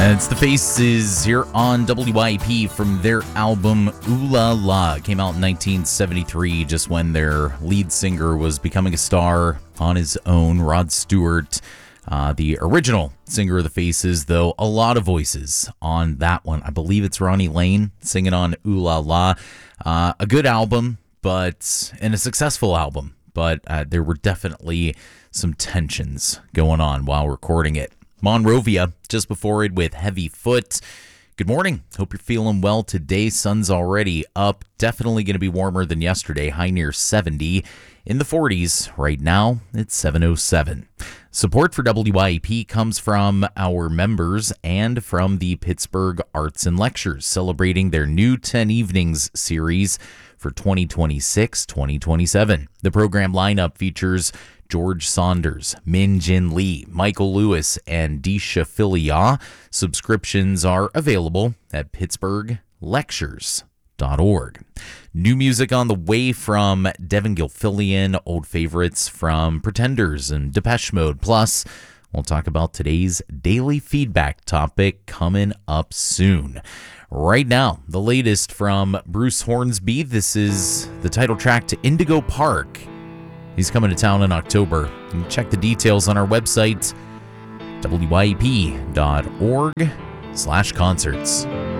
And it's the Faces here on WYP from their album Ooh La La. It came out in 1973, just when their lead singer was becoming a star on his own, Rod Stewart. The original singer of the Faces, though, a lot of voices on that one. I believe it's Ronnie Lane singing on Ooh La La. A good album, and a successful album, but there were definitely some tensions going on while recording it. Monrovia, just before it with Heavy Foot. Good morning. Hope you're feeling well today. Sun's already up. Definitely going to be warmer than yesterday. High near 70. In the 40s. Right now, it's 7:07. Support for WYAP comes from our members and from the Pittsburgh Arts and Lectures, celebrating their new 10 Evenings series for 2026-2027. The program lineup features George Saunders, Min Jin Lee, Michael Lewis, and Disha Philia. Subscriptions are available at pittsburghlectures.org. New music on the way from Devin Gilfillian, old favorites from Pretenders and Depeche Mode. Plus, we'll talk about today's daily feedback topic coming up soon. Right now, the latest from Bruce Hornsby. This is the title track to Indigo Park. He's coming to town in October. You can check the details on our website, wyp.org/concerts.